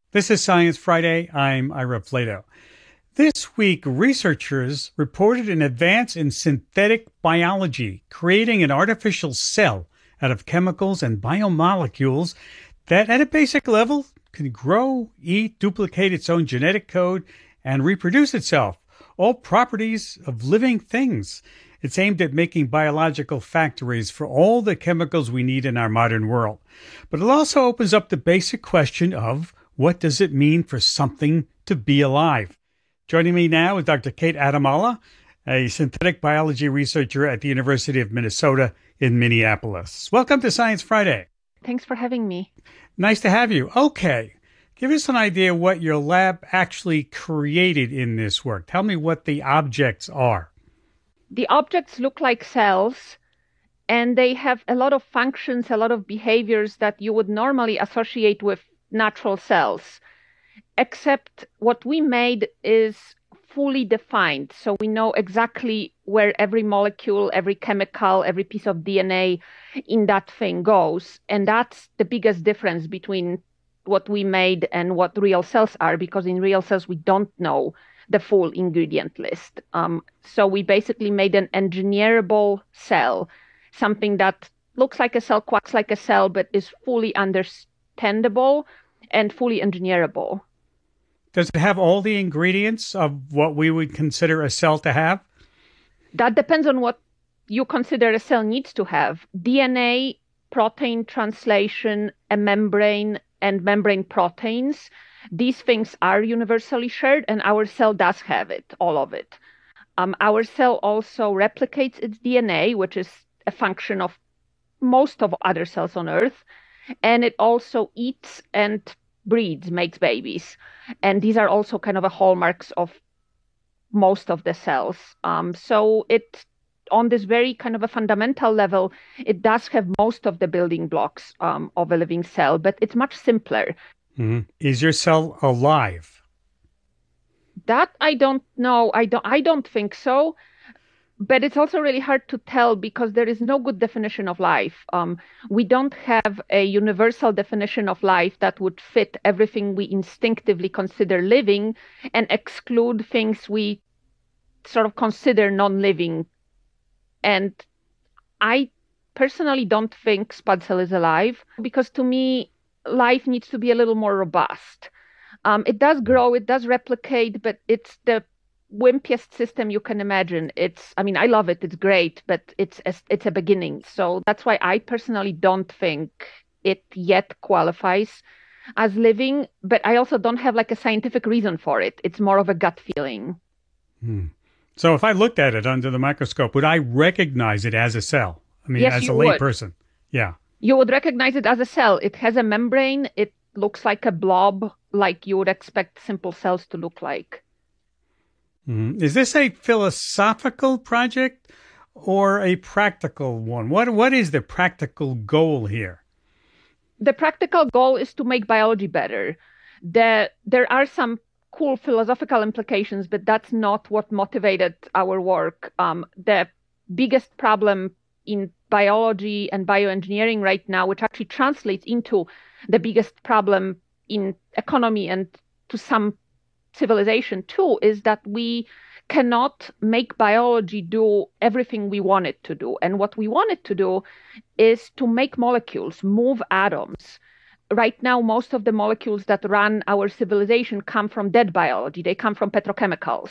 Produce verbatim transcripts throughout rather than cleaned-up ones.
This is Science Friday. I'm Ira Flato. This week, researchers reported an advance in synthetic biology, creating an artificial cell out of chemicals and biomolecules that, at a basic level, can grow, eat, duplicate its own genetic code, and reproduce itself, all properties of living things. It's aimed at making biological factories for all the chemicals we need in our modern world. But it also opens up the basic question of what does it mean for something to be alive? Joining me now is Doctor Kate Adamala, a synthetic biology researcher at the University of Minnesota in Minneapolis. Welcome to Science Friday. Thanks for having me. Nice to have you. Okay, give us an idea what your lab actually created in this work. Tell me what the objects are. The objects look like cells, and they have a lot of functions, a lot of behaviors that you would normally associate with natural cells, except what we made is fully defined. So we know exactly where every molecule, every chemical, every piece of D N A in that thing goes. And that's the biggest difference between what we made and what real cells are, because in real cells, we don't know the full ingredient list. Um, so we basically made an engineerable cell, something that looks like a cell, quacks like a cell, but is fully understandable and fully engineerable. Does it have all the ingredients of what we would consider a cell to have? That depends on what you consider a cell needs to have. D N A, protein translation, a membrane, and membrane proteins. These things are universally shared, and our cell does have it, all of it. Um, our cell also replicates its D N A, which is a function of most of other cells on Earth. And it also eats and breeds, makes babies. And these are also kind of a hallmarks of most of the cells. Um, so it, on this very kind of a fundamental level, it does have most of the building blocks um, of a living cell, but it's much simpler. Mm-hmm. Is your cell alive? That I don't know. I don't, I don't think so. But it's also really hard to tell because there is no good definition of life. Um, we don't have a universal definition of life that would fit everything we instinctively consider living and exclude things we sort of consider non-living. And I personally don't think Spud Cell is alive because to me, life needs to be a little more robust. Um, it does grow, it does replicate, but it's the wimpiest system you can imagine. It's, I mean, I love it. It's great, but it's a, it's a beginning. So that's why I personally don't think it yet qualifies as living, but I also don't have like a scientific reason for it. It's more of a gut feeling. Hmm. So if I looked at it under the microscope, would I recognize it as a cell? I mean, yes, as a lay person. Yeah. You would recognize it as a cell. It has a membrane. It looks like a blob, like you would expect simple cells to look like. Mm-hmm. Is this a philosophical project or a practical one? What What is the practical goal here? The practical goal is to make biology better. The, there are some cool philosophical implications, but that's not what motivated our work. Um, the biggest problem in biology and bioengineering right now, which actually translates into the biggest problem in economy and to some civilization too, is that we cannot make biology do everything we want it to do. And what we want it to do is to make molecules, move atoms. Right now, most of the molecules that run our civilization come from dead biology. They come from petrochemicals.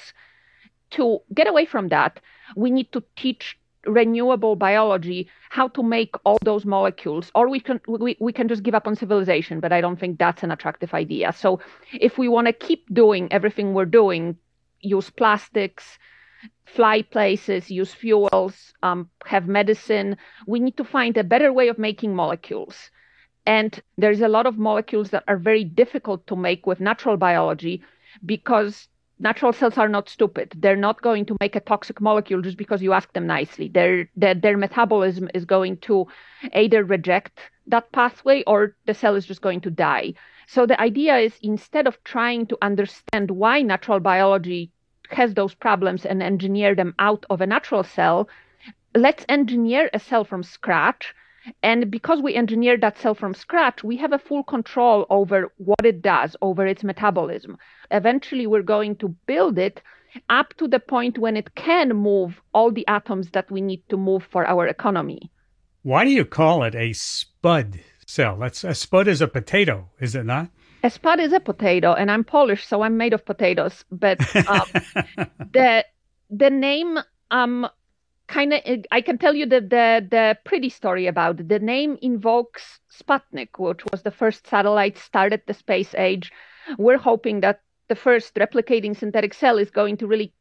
To get away from that, we need to teach renewable biology how to make all those molecules, or we can we, we can just give up on civilization, but I don't think that's an attractive idea. So if we want to keep doing everything we're doing, use plastics, fly places, use fuels, um, have medicine, we need to find a better way of making molecules. And there's a lot of molecules that are very difficult to make with natural biology because natural cells are not stupid. They're not going to make a toxic molecule just because you ask them nicely. Their, their, their metabolism is going to either reject that pathway or the cell is just going to die. So the idea is, instead of trying to understand why natural biology has those problems and engineer them out of a natural cell, let's engineer a cell from scratch And because we engineered that cell from scratch, we have a full control over what it does, over its metabolism. Eventually, we're going to build it up to the point when it can move all the atoms that we need to move for our economy. Why do you call it a spud cell? That's a spud is a potato, is it not? A spud is a potato, and I'm Polish, so I'm made of potatoes. But um, the the name, um, kind of, I can tell you the, the the pretty story about it. The name invokes Sputnik, which was the first satellite started the space age. We're hoping that the first replicating synthetic cell is going to really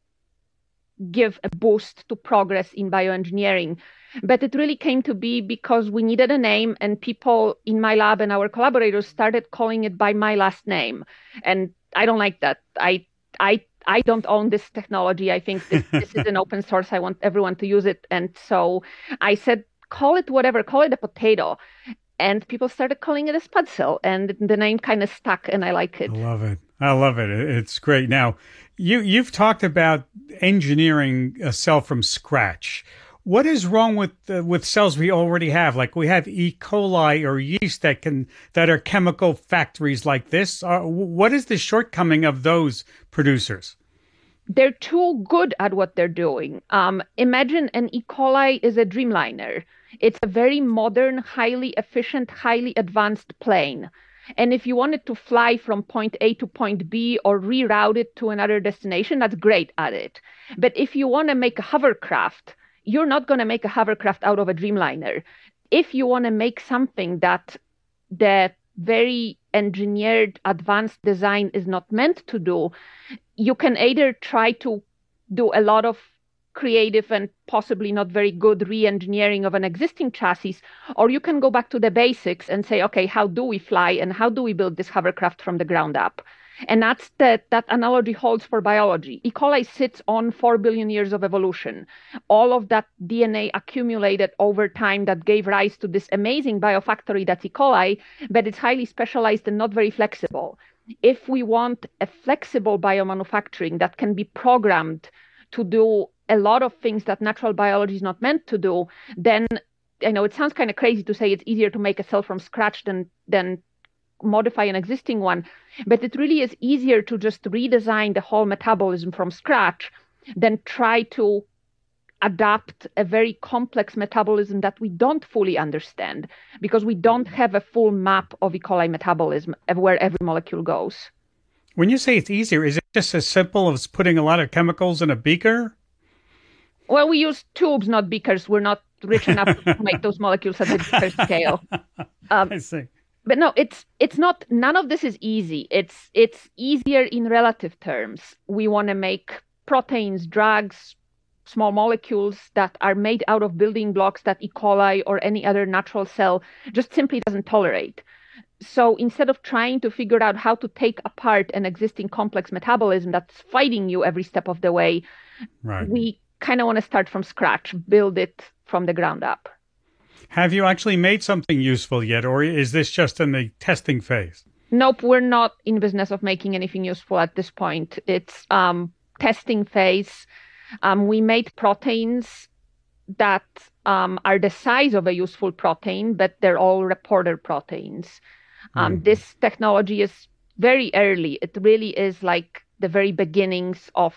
give a boost to progress in bioengineering. But it really came to be because we needed a name, and people in my lab and our collaborators started calling it by my last name. And I don't like that. I I I don't own this technology. I think this, this is an open source. I want everyone to use it. And so I said, call it whatever, call it a potato. And people started calling it a spud cell, and the name kind of stuck, and I like it. I love it. I love it. It's great. Now, you, you've talked about engineering a cell from scratch. What is wrong with uh, with cells we already have? Like we have E. coli or yeast that can that are chemical factories like this. Uh, what is the shortcoming of those producers? They're too good at what they're doing. Um, imagine an E. coli is a Dreamliner. It's a very modern, highly efficient, highly advanced plane. And if you wanted to fly from point A to point B or reroute it to another destination, that's great at it. But if you want to make a hovercraft, you're not going to make a hovercraft out of a Dreamliner. If you want to make something that the very engineered advanced design is not meant to do, you can either try to do a lot of creative and possibly not very good re-engineering of an existing chassis, or you can go back to the basics and say, okay, how do we fly and how do we build this hovercraft from the ground up? And that's the, that analogy holds for biology. E. coli sits on four billion years of evolution. All of that D N A accumulated over time that gave rise to this amazing biofactory that's E. coli, but it's highly specialized and not very flexible. If we want a flexible biomanufacturing that can be programmed to do a lot of things that natural biology is not meant to do, then, I know it sounds kind of crazy to say it's easier to make a cell from scratch than than modify an existing one, but it really is easier to just redesign the whole metabolism from scratch than try to adapt a very complex metabolism that we don't fully understand because we don't have a full map of E. coli metabolism of where every molecule goes. When you say it's easier, is it just as simple as putting a lot of chemicals in a beaker? Well, we use tubes, not beakers. We're not rich enough to make those molecules at the beaker scale. Um, I see. But no, it's it's not. None of this is easy. It's it's easier in relative terms. We want to make proteins, drugs, small molecules that are made out of building blocks that E. coli or any other natural cell just simply doesn't tolerate. So instead of trying to figure out how to take apart an existing complex metabolism that's fighting you every step of the way, right. we kind of want to start from scratch, build it from the ground up. Have you actually made something useful yet, or is this just in the testing phase? Nope, we're not in business of making anything useful at this point. It's um, testing phase. Um, we made proteins that um, are the size of a useful protein, but they're all reporter proteins. Um, mm. This technology is very early. It really is like the very beginnings of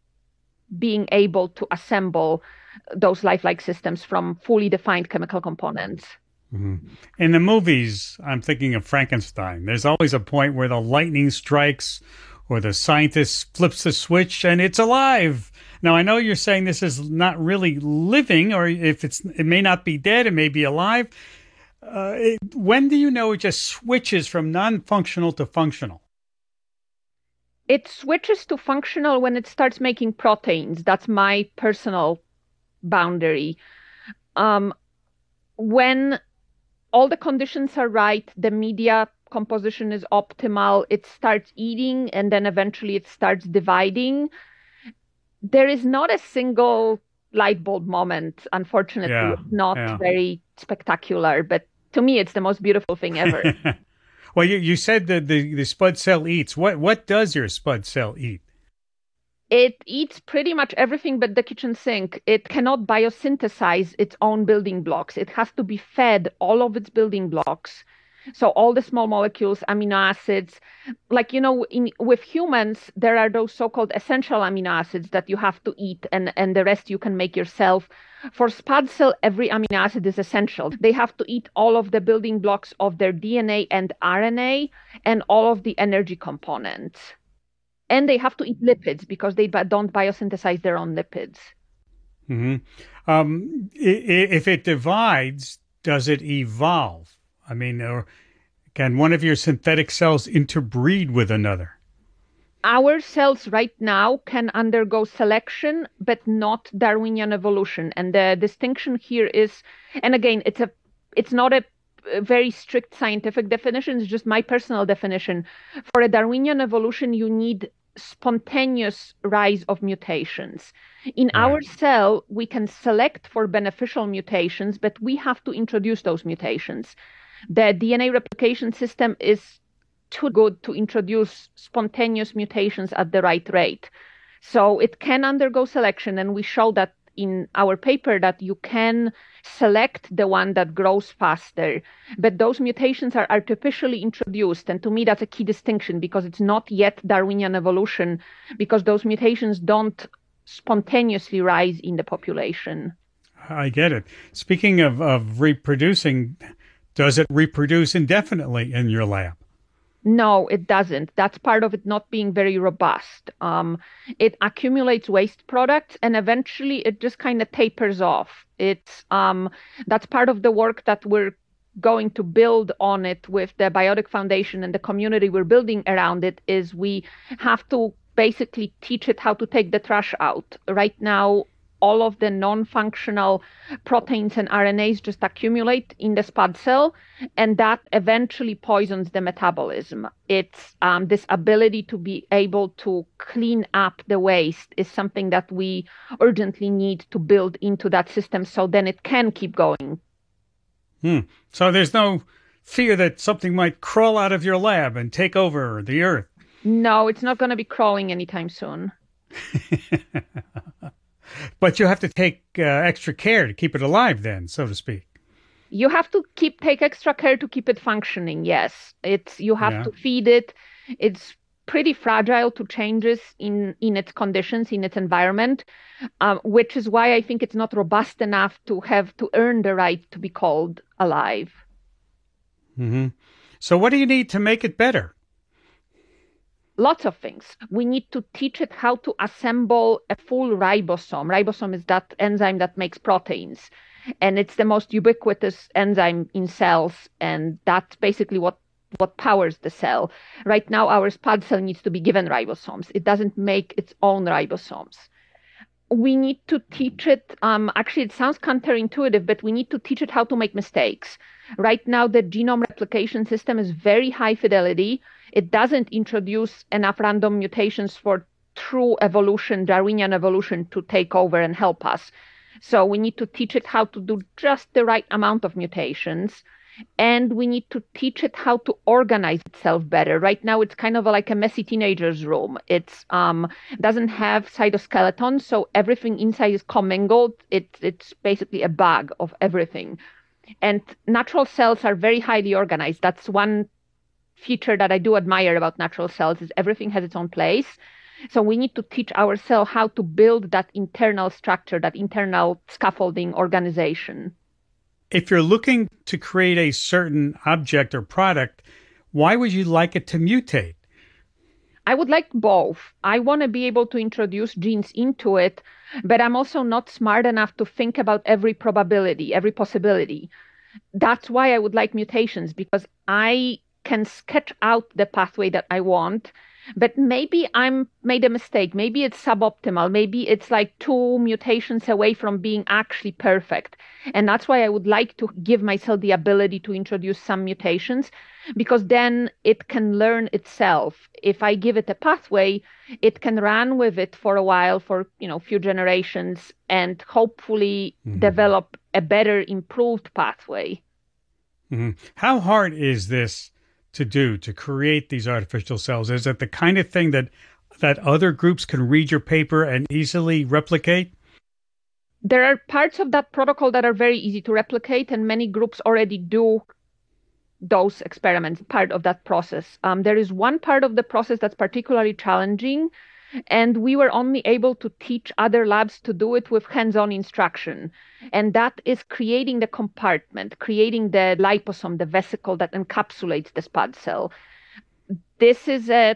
being able to assemble those lifelike systems from fully defined chemical components. Mm-hmm. In the movies, I'm thinking of Frankenstein. There's always a point where the lightning strikes or the scientist flips the switch and it's alive. Now, I know you're saying this is not really living, or if it's, it may not be dead, it may be alive. Uh, it, when do you know it just switches from non-functional to functional? It switches to functional when it starts making proteins. That's my personal boundary. Um, when all the conditions are right, the media composition is optimal, it starts eating, and then eventually it starts dividing. There is not a single light bulb moment, unfortunately. Yeah, it's not yeah. very spectacular, but to me, it's the most beautiful thing ever. Well, you, you said that the, the spud cell eats. What what does your spud cell eat? It eats pretty much everything but the kitchen sink. It cannot biosynthesize its own building blocks. It has to be fed all of its building blocks. So all the small molecules, amino acids, like, you know, in, with humans, there are those so-called essential amino acids that you have to eat and, and the rest you can make yourself. For spad cell, every amino acid is essential. They have to eat all of the building blocks of their D N A and R N A and all of the energy components. And they have to eat lipids because they don't biosynthesize their own lipids. Mm-hmm. Um, if it divides, does it evolve? I mean, or can one of your synthetic cells interbreed with another? Our cells right now can undergo selection, but not Darwinian evolution. And the distinction here is, and again, it's a, it's not a very strict scientific definition. It's just my personal definition. For a Darwinian evolution, you need spontaneous rise of mutations. In right. our cell, we can select for beneficial mutations, but we have to introduce those mutations. The D N A replication system is too good to introduce spontaneous mutations at the right rate. So it can undergo selection, and we show that in our paper that you can select the one that grows faster, but those mutations are artificially introduced. And to me, that's a key distinction because it's not yet Darwinian evolution, because those mutations don't spontaneously rise in the population. I get it. Speaking of, of reproducing, does it reproduce indefinitely in your lab? No, it doesn't. That's part of it not being very robust. Um, it accumulates waste products and eventually it just kind of tapers off. It's um, that's part of the work that we're going to build on it with the Biotic Foundation and the community we're building around it. Is we have to basically teach it how to take the trash out. Right now, all of the non-functional proteins and R N As just accumulate in the spad cell, and that eventually poisons the metabolism. It's um, this ability to be able to clean up the waste is something that we urgently need to build into that system so then it can keep going. Hmm. So there's no fear that something might crawl out of your lab and take over the earth? No, it's not going to be crawling anytime soon. But you have to take uh, extra care to keep it alive then, so to speak. You have to keep take extra care to keep it functioning, yes. It's you have yeah. to feed it. It's pretty fragile to changes in, in its conditions, in its environment, um, which is why I think it's not robust enough to have to earn the right to be called alive. Mm-hmm. So what do you need to make it better? Lots of things. We need to teach it how to assemble a full ribosome. Ribosome is that enzyme that makes proteins. And it's the most ubiquitous enzyme in cells. And that's basically what, what powers the cell. Right now, our spad cell needs to be given ribosomes. It doesn't make its own ribosomes. We need to teach it, um, actually it sounds counterintuitive, but we need to teach it how to make mistakes. Right now, the genome replication system is very high fidelity. It doesn't introduce enough random mutations for true evolution, Darwinian evolution, to take over and help us. So we need to teach it how to do just the right amount of mutations. And we need to teach it how to organize itself better. Right now, it's kind of like a messy teenager's room. It's um doesn't have cytoskeleton, so everything inside is commingled. It's it's basically a bag of everything. And natural cells are very highly organized. That's one feature that I do admire about natural cells is everything has its own place. So we need to teach our cell how to build that internal structure, that internal scaffolding organization. If you're looking to create a certain object or product, why would you like it to mutate? I would like both. I want to be able to introduce genes into it, but I'm also not smart enough to think about every probability, every possibility. That's why I would like mutations, because I can sketch out the pathway that I want, but maybe I'm made a mistake. Maybe it's suboptimal. Maybe it's like two mutations away from being actually perfect. And that's why I would like to give myself the ability to introduce some mutations, because then it can learn itself. If I give it a pathway, it can run with it for a while, for, you know, few generations, and hopefully mm-hmm. develop a better, improved pathway. Mm-hmm. How hard is this to do, to create these artificial cells? Is it the kind of thing that that other groups can read your paper and easily replicate? There are parts of that protocol that are very easy to replicate, and many groups already do those experiments, part of that process. Um, there is one part of the process that's particularly challenging, and we were only able to teach other labs to do it with hands-on instruction. And that is creating the compartment, creating the liposome, the vesicle that encapsulates the spud cell. This is a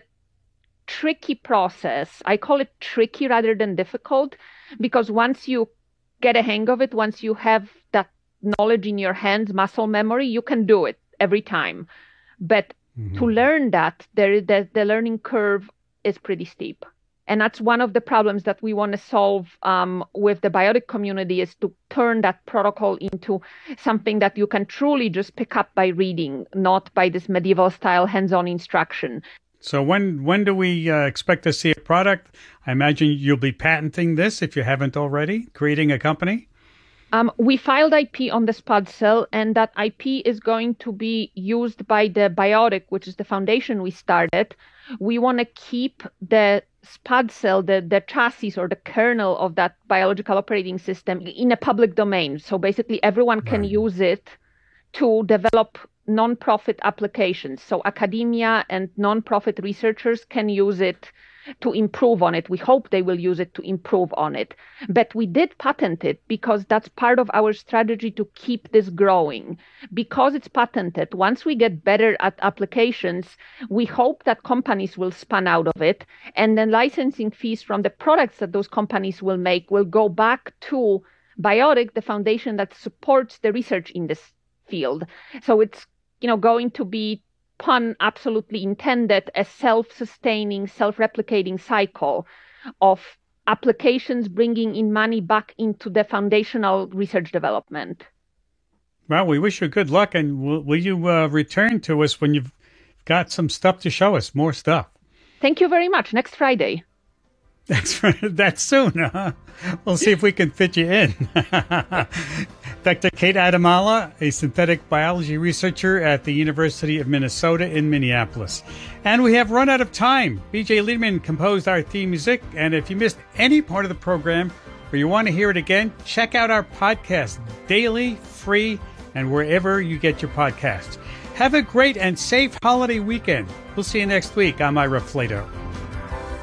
tricky process. I call it tricky rather than difficult, because once you get a hang of it, once you have that knowledge in your hands, muscle memory, you can do it every time. But mm-hmm. to learn that, there, the, the learning curve is pretty steep. And that's one of the problems that we want to solve um, with the biotic community, is to turn that protocol into something that you can truly just pick up by reading, not by this medieval style hands-on instruction. So when when do we uh, expect to see a product? I imagine you'll be patenting this if you haven't already, creating a company? Um, we filed I P on the spud cell, and that I P is going to be used by the Biotic, which is the foundation we started. We want to keep the spud cell, the, the chassis or the kernel of that biological operating system in a public domain. So basically everyone can right. use it to develop non-profit applications. So academia and non-profit researchers can use it to improve on it. We hope they will use it to improve on it. But we did patent it because that's part of our strategy to keep this growing. Because it's patented, once we get better at applications, we hope that companies will spun out of it, and then licensing fees from the products that those companies will make will go back to Biotic, the foundation that supports the research in this field. So it's, you know, going to be, pun absolutely intended, a self-sustaining, self-replicating cycle of applications bringing in money back into the foundational research development. Well, we wish you good luck, and will, will you uh, return to us when you've got some stuff to show us, more stuff? Thank you very much. Next Friday. That's that's soon, huh? We'll see if we can fit you in. Doctor Kate Adamala, a synthetic biology researcher at the University of Minnesota in Minneapolis. And we have run out of time. B J Liederman composed our theme music, and if you missed any part of the program or you want to hear it again, check out our podcast, daily, free, and wherever you get your podcasts. Have a great and safe holiday weekend. We'll see you next week. I'm Ira Flato.